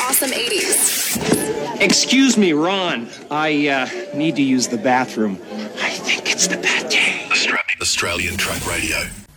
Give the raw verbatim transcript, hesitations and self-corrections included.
awesome eighties. Excuse me, Ron. I uh, need to use the bathroom. I think it's the pate. Australian Truck Radio.